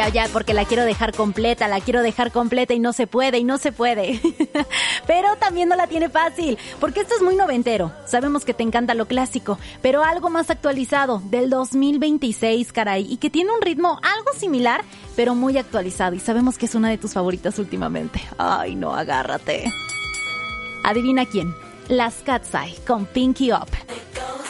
Ya, porque la quiero dejar completa y no se puede. Pero también no la tiene fácil, porque esto es muy noventero. Sabemos que te encanta lo clásico, pero algo más actualizado, del 2026, caray, y que tiene un ritmo algo similar, pero muy actualizado, y sabemos que es una de tus favoritas últimamente. Ay, no, agárrate. Adivina quién. Las Cat's Eye con Pinky Up.